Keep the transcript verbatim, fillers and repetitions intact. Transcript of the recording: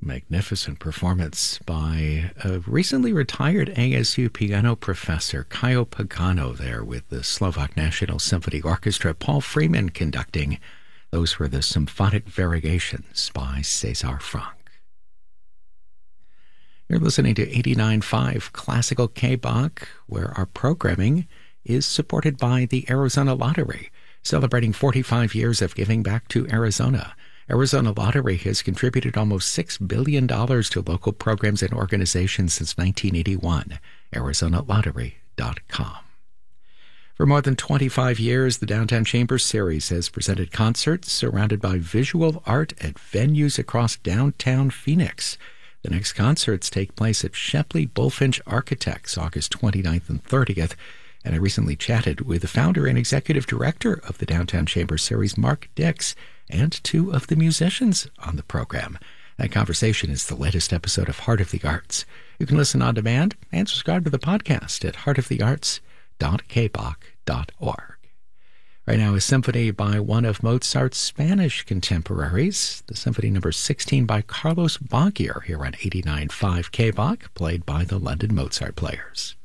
Magnificent performance by a recently retired A S U piano professor, Caio Pagano, there with the Slovak National Symphony Orchestra, Paul Freeman conducting. Those were the Symphonic Variations by César Franck. You're listening to eighty-nine point five Classical K-Bach, where our programming is supported by the Arizona Lottery, celebrating forty-five years of giving back to Arizona. Arizona Lottery has contributed almost six billion dollars to local programs and organizations since nineteen eighty-one. Arizona Lottery dot com. For more than twenty-five years, the Downtown Chambers Series has presented concerts surrounded by visual art at venues across downtown Phoenix. The next concerts take place at Shepley Bulfinch Architects, August twenty-ninth and thirtieth. And I recently chatted with the founder and executive director of the Downtown Chambers Series, Mark Dix, and two of the musicians on the program. That conversation is the latest episode of Heart of the Arts. You can listen on demand and subscribe to the podcast at heart of the arts dot k bach dot org. Right now, a symphony by one of Mozart's Spanish contemporaries, the Symphony Number sixteen by Carlos Baguier, here on eighty-nine point five K-Bach, played by the London Mozart Players.